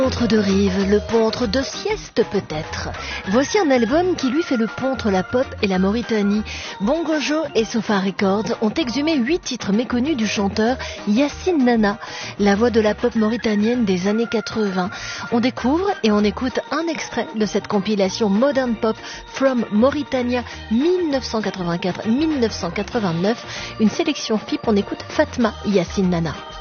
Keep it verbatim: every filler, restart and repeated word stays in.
Pontre de rive, le pontre de sieste peut-être. Voici un album qui lui fait le pont entre la pop et la Mauritanie. Bongojo et Sofa Records ont exhumé huit titres méconnus du chanteur Yacine Nana, la voix de la pop mauritanienne des années quatre-vingts. On découvre et on écoute un extrait de cette compilation Modern Pop From Mauritania dix-neuf cent quatre-vingt-quatre à dix-neuf cent quatre-vingt-neuf, une sélection F I P. On écoute Fatma Yacine Nana.